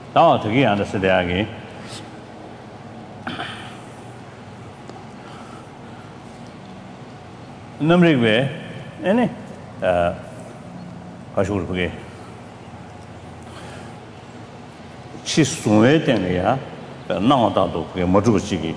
다 되게 안 됐을 때하기 넘리게 에네 가지고 그게 치수에 되네야 나와다도 그게 뭐주고 지기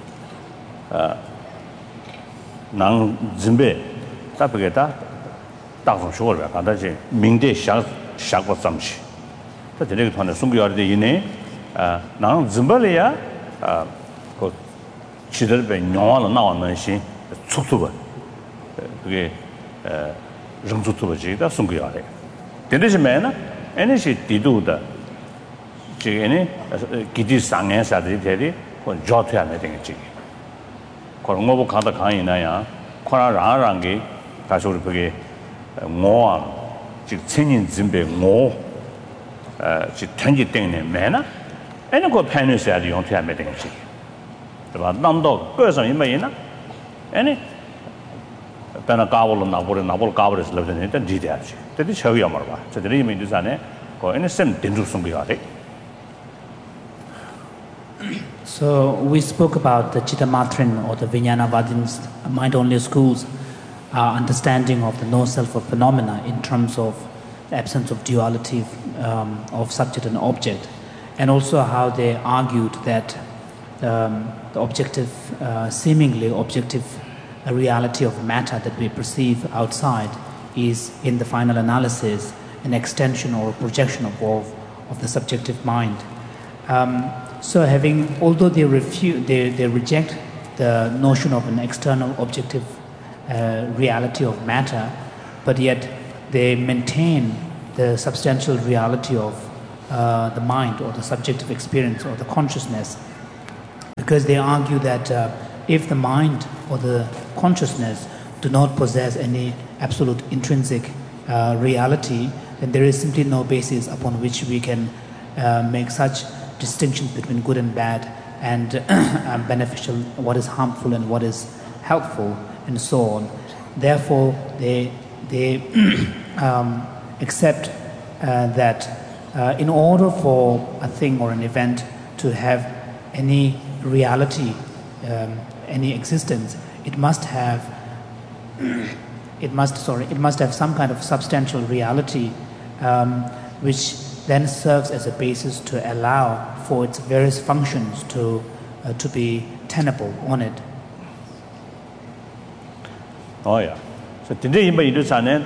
난 준비 답게다 다성 쇼를 간다지 민대 샤고 잠시 그 되게团的 송교할 때 이네 난 준비래야 그 지들배 영화로 나왔는 시 속도가 그게 정수투버지다 송교하래 근데지면은 에너지 디도다 지금에 기디 상해사들이 되리 그 조퇴하면 되겠지 그런 거 가다 가이나야 코라라랑게 가서 우리 그게 뭐아 즉 천인 준비 즉 전지 때문에 매나 애는 그 패널에서 용퇴하면 되겠지 또 남도 거기서 이메이나 애니 배나 까불로 나볼 까불에서 lö는 일단 디대야지 근데 저기 야 말아 저들이 이미 주산에 그 애는 쌤 된주성 거야 돼 So we spoke about the Chittamatrin or the Vijnanavadin's mind-only schools understanding of the no-self of phenomena in terms of the absence of duality of subject and object, and also how they argued that the objective, seemingly objective reality of matter that we perceive outside is, in the final analysis, an extension or a projection of the subjective mind. So although they reject the notion of an external objective reality of matter, but yet they maintain the substantial reality of the mind or the subjective experience or the consciousness, because they argue that if the mind or the consciousness do not possess any absolute intrinsic reality, then there is simply no basis upon which we can make such distinctions between good and bad and beneficial, what is harmful and what is helpful, and so on. Therefore, they accept that in order for a thing or an event to have any reality, any existence, it must have some kind of substantial reality, which then serves as a basis to allow for its various functions to be tenable on it. Oh yeah. So today in the China,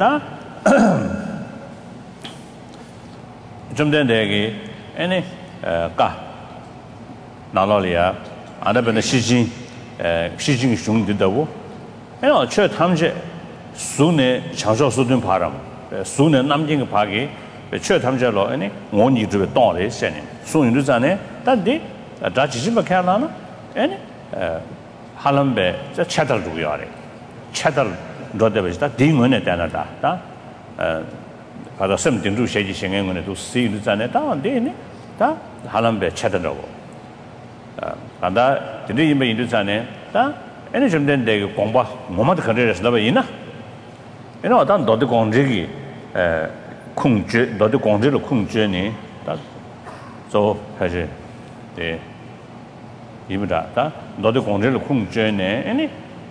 Jumden Degi, any ka Nalolia, other than the Shijin Shung did the wo. And our church Hamje soon Changshaw Sudun Param, soon Namjing Pagi. church hamja lo ene ngoni de don le sen so yin zu ne ta de da ji ji ba kha la na ene halam be cha chadal du ya re chadal do de be ta ding ne ta na da ka da sem ding zu xie ji xing ne du si yin zu ne da de ne da halam be chadal do ka da de yin be yin zu ne da ene 좀 den de gong ba mo ma de kan de la ba yin na ene da do de gong ji gi 控制到底控制了控制呢他走还是对一不da他到底控制了控制呢哎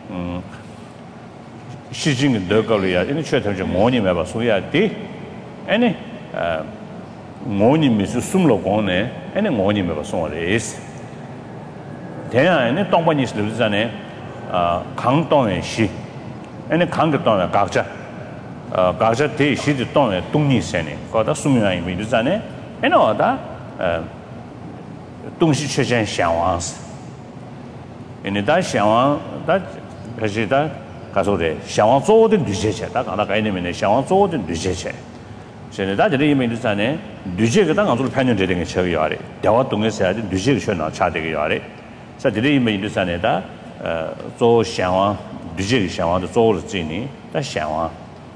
事情的个了呀因为确实是模拟嘛吧所以啊对哎呢模拟没是送了光呢哎呢模拟嘛吧送了是这样呢当把你是不是呢강동의 시 아니 강동의 각자 각자 대시도 동의 동리세네 거다 수명이 미르잖아요 에너다 동시 최전 상황스 에네다 상황 다 가지다 가서데 상황 조든 뒤제체다 가다 가이네면 상황 조든 뒤제체现在这里面就是呢뒤제가 당 안으로 편연되는 게 저기야래 대화 동에서 해야 돼 뒤제가 전화 차되게 야래 자这里面就是呢做向往뒤제가向往的做了这呢的向往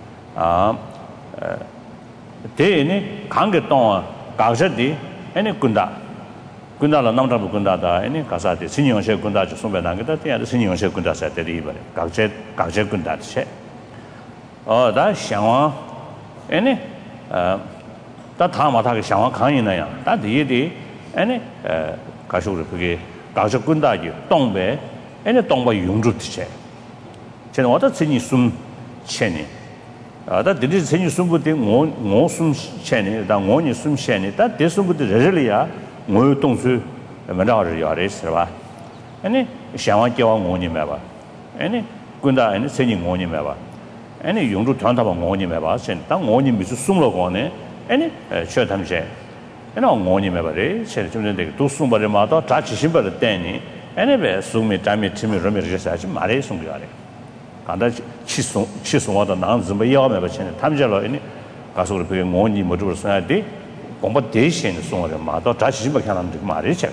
대네 관계동 가서디 아니 군다라 남자부 군다다 아니 가사디 신용세 군다지 손배난 게다 대야 신용세 군다사 대리 이번에 각제 군다체 다 상황 아니 다 다 다마다게 상황 강인나야 다 뒤에 아니 가쇼를 그게 가쇼 군다지 동배 아니 동배 용주티체 저는 어떤 전이 숨 체니 다 들이 전이 숨부터 뭐숨 체니 다 뭐니 숨 체니 다 대숨부터 레절이야 뭐 동수 만나를 야래스 봐 아니 상황 겨와 뭐니 매봐 아니 군다 아니 전이 뭐니 매봐 아니 용주团다 뭐니 매봐 당 뭐니 미수 숨으로 거네 아니 셔 담제 아니 뭐니 매봐래 셔 좀 전에 또 숨바를 마다 다 지신바를 때니 아니 배 숨이 담이 팀이 러미를 해서지 말해 숨겨야래 간다 치송하다 난 좀 야매 버치네 담제로 아니 가서 그 뭐니 뭐를 써야 돼 공부 대신 송을 마다 다 지신바 하는데 말이지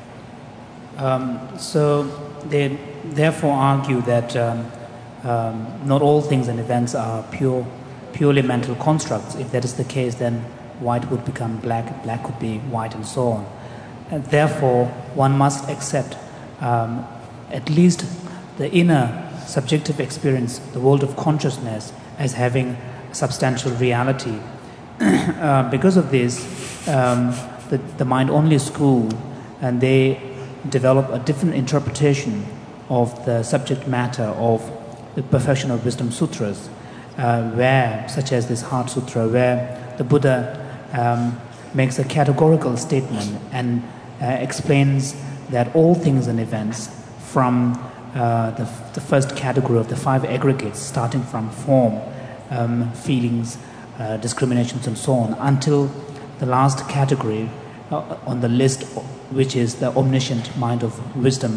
So they therefore argue that not all things and events are purely mental constructs. If that is the case, then white would become black, black could be white, and so on. And therefore, one must accept at least the inner subjective experience, the world of consciousness, as having substantial reality. Because of this, the mind-only school, and they develop a different interpretation of the subject matter of the Perfection of Wisdom Sutras, where, such as this Heart Sutra, where the Buddha makes a categorical statement and explains that all things and events from the first category of the five aggregates, starting from form, feelings, discriminations, and so on, until the last category on the list, which is the omniscient mind of wisdom,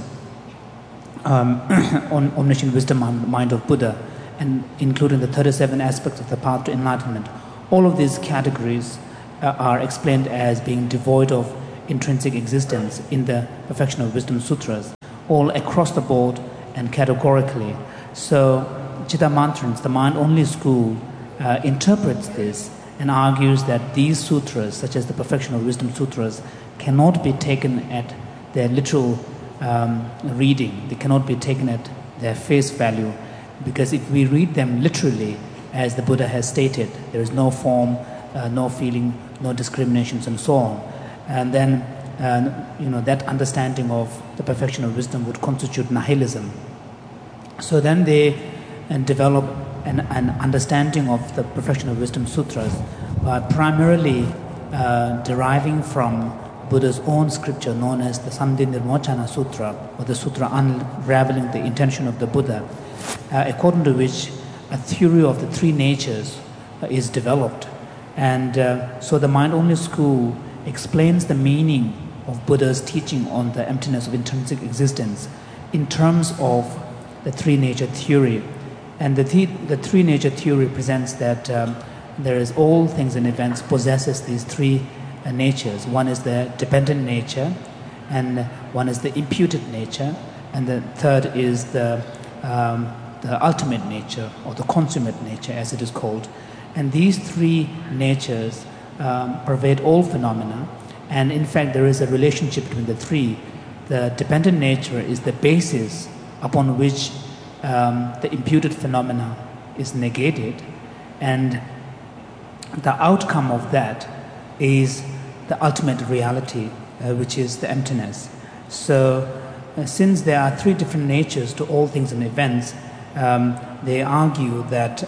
omniscient wisdom mind of Buddha, and including the 37 aspects of the path to enlightenment. All of these categories are explained as being devoid of intrinsic existence in the Perfection of Wisdom Sutras, all across the board and categorically. So Chittamantrins, the mind-only school, interprets this and argues that these sutras, such as the Perfection of Wisdom Sutras, cannot be taken at their literal reading. They cannot be taken at their face value, because if we read them literally, as the Buddha has stated, there is no form, no feeling, no discriminations, and so on. And then, that understanding of the perfection of wisdom would constitute nihilism. So then they develop an understanding of the Perfection of Wisdom Sutras by primarily deriving from Buddha's own scripture known as the Samdhi Nirmochana Sutra, or the Sutra unraveling the intention of the Buddha, according to which a theory of the three natures is developed. And so the mind-only school explains the meaning of Buddha's teaching on the emptiness of intrinsic existence in terms of the three-nature theory. And the three-nature theory presents that there is all things and events possesses these three natures. One is the dependent nature, and one is the imputed nature, and the third is the ultimate nature, or the consummate nature as it is called. And these three natures pervade all phenomena, and in fact there is a relationship between the three. The dependent nature is the basis upon which the imputed phenomena is negated, and the outcome of that is the ultimate reality, which is the emptiness. So since there are three different natures to all things and events, they argue that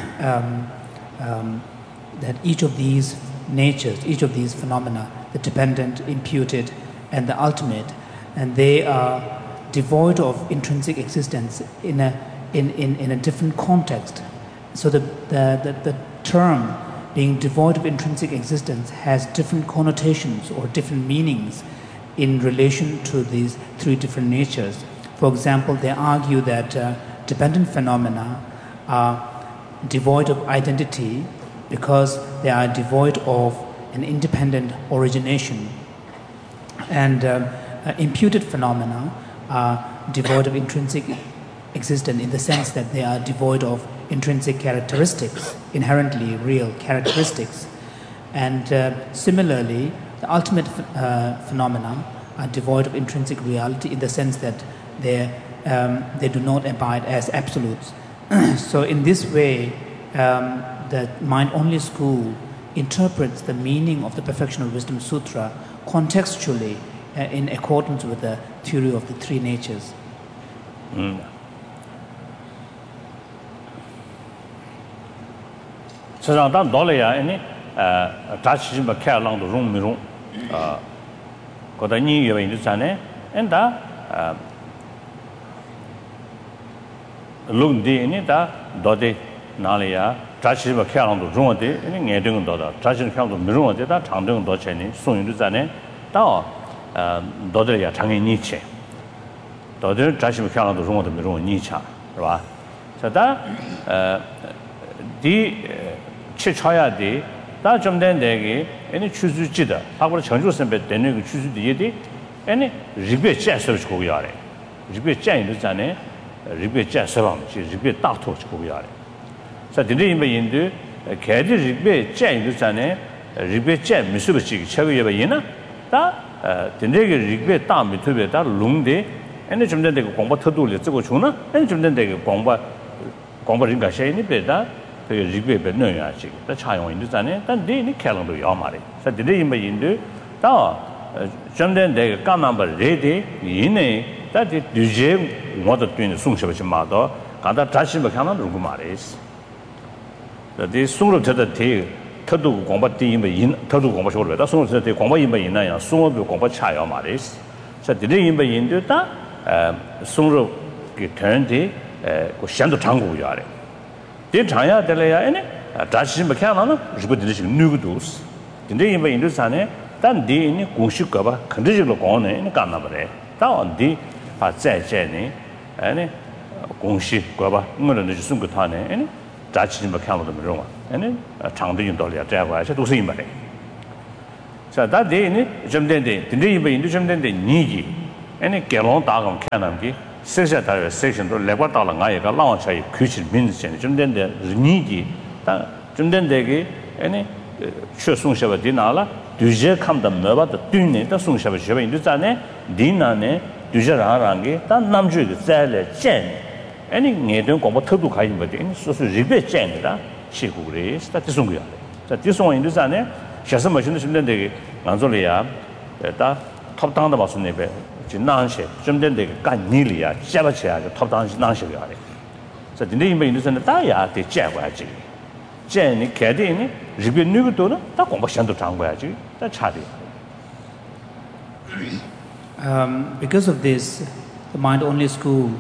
that each of these natures, each of these phenomena, the dependent, imputed, and the ultimate, and they are devoid of intrinsic existence in a different context. So the term being devoid of intrinsic existence has different connotations or different meanings in relation to these three different natures. For example, they argue that dependent phenomena are devoid of identity because they are devoid of an independent origination, and imputed phenomena are devoid of intrinsic existence in the sense that they are devoid of intrinsic characteristics, inherently real characteristics. And similarly, the ultimate phenomena are devoid of intrinsic reality in the sense that they do not abide as absolutes. So in this way, the mind-only school interprets the meaning of the Perfection of Wisdom Sutra contextually in accordance with the theory of the three natures. So that dollar any touch him a care along the room got a new year in the sun and that look the in it that dotty nalia touch him a care on the room any getting daughter touching count of mirror that Tangdong Docheni soon in the sun Dao Dodelia Tangi Nietzsche Dodder touch him a care on the room of the mirror Nietzsche right so that the Chichaya de that jump then they any choose Jida. I will change you some bit then you choose the yeti any repeat chess of Koyare. Repeat chain is an repeat chess around, she repeat that to Koyare. So the name in the Caddy repeat chain is an repeat chain, Mitsubishi, Chaviyana, that the nigger repeat down between that long day, and the jump then they go combat to do the Chuna, and jump then they go combat in Gashani better. Rigbe no yachi, the child in the Zane, then they calendar Yamari. So the day in the Indu, John then they come number ready, in a that is Duje water twin Sungshavish Mado, and that touching the calendar Gumaris. That is sooner to the tea, Tadu combat in the inn, Tadu combat, that's soon as they combat in the inn, and soon will combat child Maris. So the day in the Indu, sooner get turned the Shanto Tango Yari. The China Delaya any Dutch Mechana, Jupiter Nugus. The name in the Sane, then the in Gushukaba, conditional gone in Ganabare. Down the Pazay Jenny, any Gunshi Gaba, Mulan Sungutane, any Dutch Mechana of the Roma, any Tangdin Dolia Java, to see Mare. So that day in it, Jumdende, the name in the Jumdende Nigi, any Galon Dagam Canamgi. Secretary section to Levatala Nayaka launch a Kuchin Minch and Jumden Nigi, Jumdendegi, any Shusung Shava Dinala, Duje come the Meva, the Dune, the Sung Shava Shava in Duzane, Dinane, Dujarangi, that Namju, Zale, Jen, any Nedon Combo Tobu Kain, but in so Ribe Jen, she who is that is Sungia. That this one in Duzane, she has a machine Jumdendegi, Anzolia, that top down the Basunebe. Nanshi, Jumden de Ganilia, Javacha, the top down Nanshi. So the name in the Daya, the Javaji. Jenny Cadini, Ribu Nugutuna, the conversion to Tangwaji, the Chadi. Because of this, the Mind Only School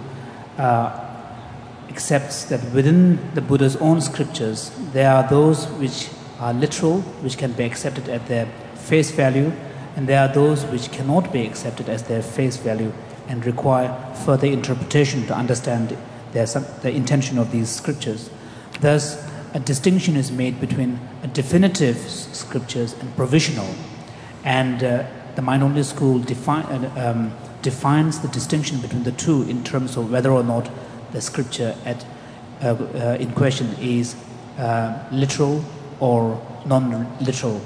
accepts that within the Buddha's own scriptures, there are those which are literal, which can be accepted at their face value, and there are those which cannot be accepted as their face value and require further interpretation to understand the intention of these scriptures. Thus, a distinction is made between definitive scriptures and provisional, and the Mind-Only School defines the distinction between the two in terms of whether or not the scripture in question is literal or non-literal.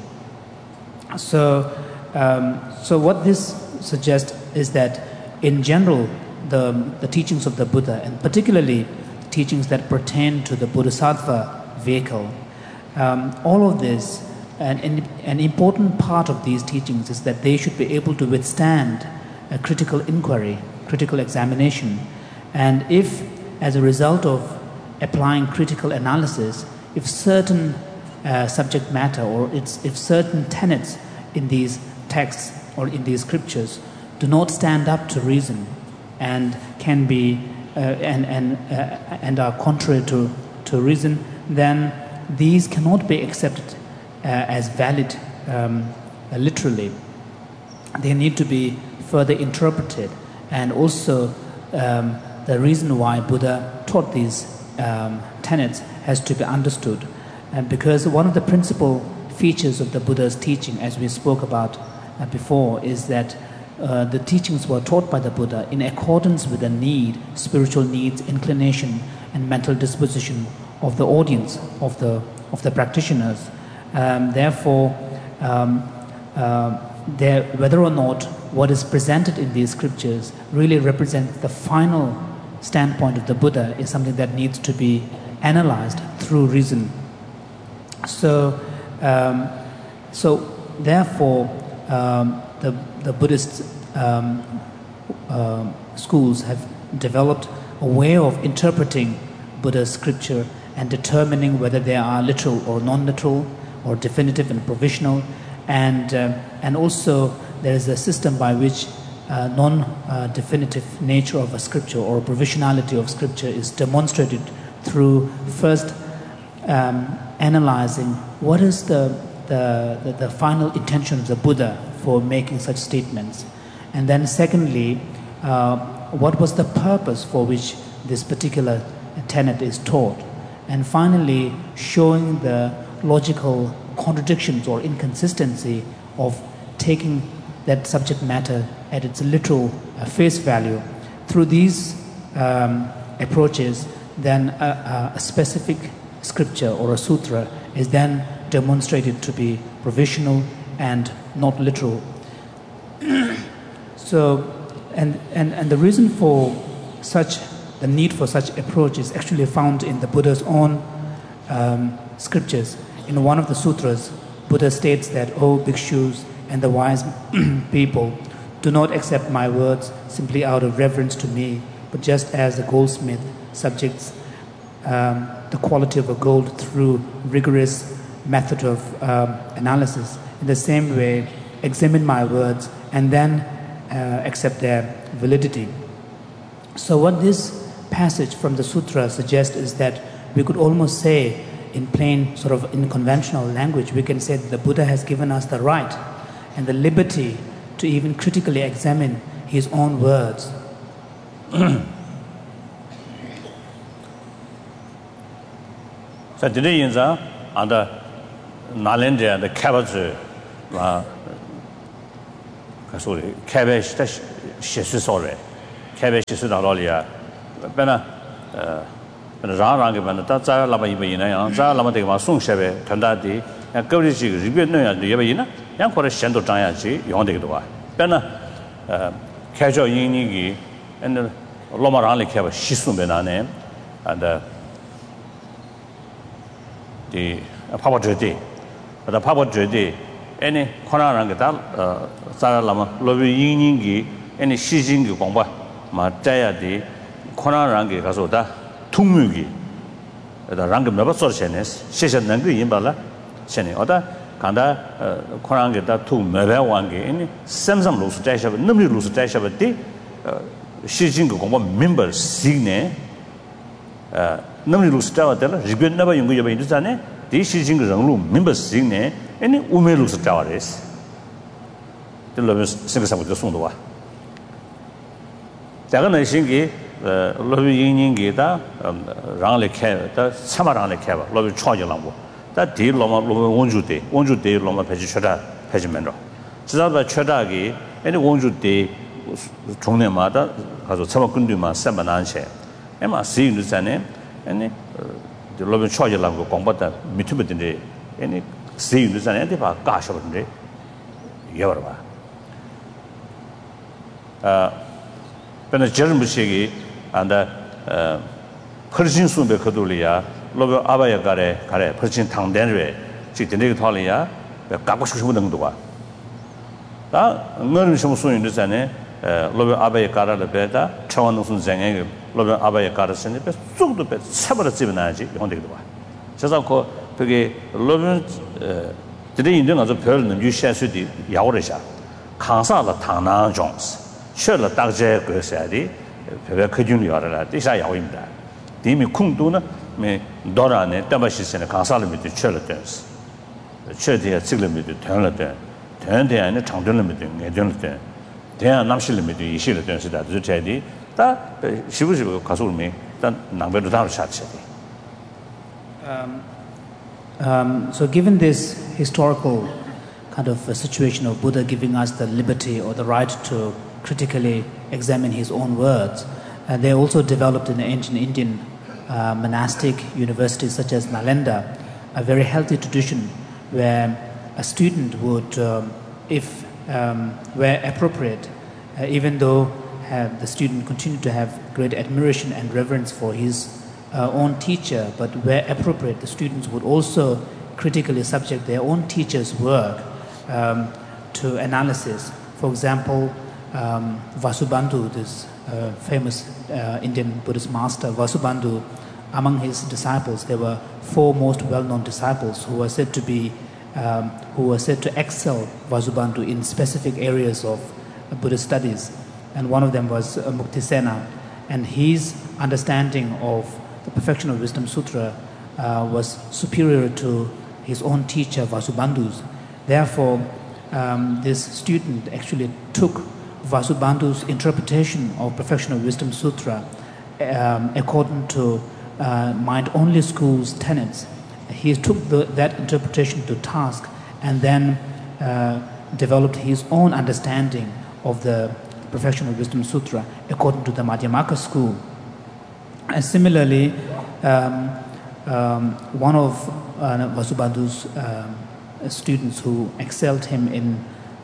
So what this suggests is that in general the teachings of the Buddha, and particularly teachings that pertain to the Bodhisattva vehicle, all of this, an important part of these teachings is that they should be able to withstand a critical inquiry, critical examination, and if as a result of applying critical analysis, if certain subject matter or if certain tenets in these texts or in these scriptures do not stand up to reason and can be and are contrary to reason, then these cannot be accepted as valid literally. They need to be further interpreted, and also the reason why Buddha taught these tenets has to be understood, and because one of the principal features of the Buddha's teaching, as we spoke about before, is that the teachings were taught by the Buddha in accordance with the need, spiritual needs, inclination, and mental disposition of the audience, of the practitioners. Therefore, whether or not what is presented in these scriptures really represents the final standpoint of the Buddha is something that needs to be analyzed through reason. So, So therefore, the Buddhist schools have developed a way of interpreting Buddha's scripture and determining whether they are literal or non-literal, or definitive and provisional, and also there is a system by which non-definitive nature of a scripture or provisionality of scripture is demonstrated through first analyzing what is the final intention of the Buddha for making such statements, and then secondly, what was the purpose for which this particular tenet is taught, and finally showing the logical contradictions or inconsistency of taking that subject matter at its literal face value. Through these approaches, then a specific scripture or a sutra is then demonstrated to be provisional and not literal. So, and the reason for the need for such approach is actually found in the Buddha's own scriptures. In one of the sutras, Buddha states that, "O bhikshus and the wise people, do not accept my words simply out of reverence to me, but just as the goldsmith subjects the quality of a gold through rigorous method of analysis. In the same way, examine my words and then accept their validity." So what this passage from the sutra suggests is that we could almost say, in plain, sort of in conventional language, we can say that the Buddha has given us the right and the liberty to even critically examine his own words. So today in the Nalendra the cabbage sorry cabbage shesu sorry cabbage shesu dalolia bena rang bena ta za la ba yi na yang za la ma de ma song shebe thanda di ya go ri ji ri bye nwa ya de yi na yang ko de shan do zhang ya ji yong de de wa bena开教因你给and lo ma rang le开吧习俗be na ne and the papa jodi the papa jodi any khona rang ge da za la ma lo bi yin yin gi any xi jing ge gong ba ma zai ya de khona rang ge ga so da tung mu gi da rang ge me ba so chen ne xie xie nan ge yin ba la chen ne oda kan da khona rang ge da tu me ba wan ge any sam sam lo su zai sha ba nem li lo su zai sha ba de xi jing ge gong ba member si ne namni lustawa tela riben na ba yung yaba indu zane de shi jing rang lu member sing ne any ume lu stawa res de lo sing sa bu de song de wa da ga ne sing ge lo bi yin yin ge da rang le khai da chama rang le khai ba lo bi chwa ji lang bu da de lo ma lo won ju de lo ma pe ji chda pe ji men ro ji da ba chda ge any won ju de chung ne ma da ga zo chama kun du ma sa ba nan che ema si indu zane any the lobby charge lang ko kong ba da mitu be de any see you zane de ba ka sha ba de yawa ba bena jerm bu shegi and perjin su be khaduli ya lobby abaya gare perjin tang den re ji de ge thali ya ka ko shu nang do ba da ngor shi mu su indu zane lobby abaya gare le be da chawan sun zang 로베 아바에 가르스네 배 쑥도 배 차버려 집어나지 용되기도 봐. 그래서 그게 로베 저기 인정 아주 별는 유시수디 야오르샤 강사의 당난 종스 셔러 딱제 그것이 배 크준이 알아라 디사 야오입니다. 디미 쿵도는 매 도라네 담바시스네 강사를 믿을 셔러던스 셔디야 찍을 믿을 되는데 되는데 안에 장전을 믿을 내전을 대한 남실을 믿을 이실을 된시다. 저제디 다 시부시부 가서면 일단 낭배도 다를 샷이지. So given this historical kind of a situation of Buddha giving us the liberty or the right to critically examine his own words, they also developed in the ancient Indian monastic universities such as Nalanda a very healthy tradition where a student would, if where appropriate, even though the student continued to have great admiration and reverence for his own teacher, but where appropriate, the students would also critically subject their own teachers' work to analysis. For example, Vasubandhu, this famous Indian Buddhist master, Vasubandhu, among his disciples, there were 4 most well-known disciples who were said to excel Vasubandhu in specific areas of Buddhist studies. And one of them was Muktisena. And his understanding of the Perfection of Wisdom Sutra was superior to his own teacher Vasubandhu's. Therefore, this student actually took Vasubandhu's interpretation of Perfection of Wisdom Sutra according to mind-only school's tenets. He took that interpretation to task and then developed his own understanding of the Perfection of Wisdom Sutra according to the Madhyamaka school. And similarly, one of Vasubandhu's students who excelled him in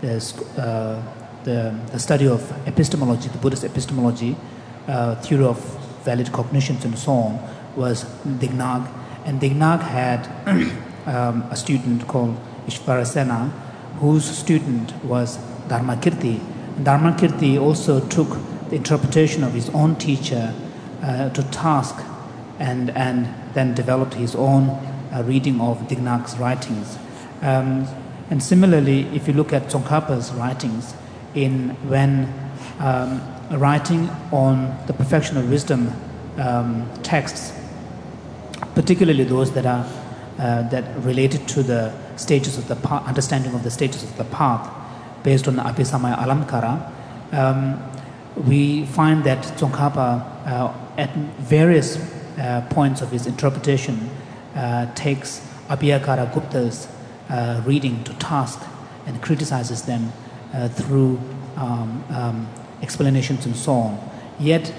the study of epistemology, the Buddhist epistemology, theory of valid cognitions and so on, was Dignag. And Dignag had a student called Ishvarasena, whose student was Dharmakirti. And Dharmakirti also took the interpretation of his own teacher to task and then developed his own reading of Dignag's writings. And similarly, if you look at Tsongkhapa's writings, when writing on the Perfection of Wisdom texts, particularly those that are that related to the stages of the path, understanding of the stages of the path, based on the Abhisamaya Alamkara, we find that Tsongkhapa at various points of his interpretation takes Abhiyakara Gupta's reading to task and criticizes them through explanations and so on. Yet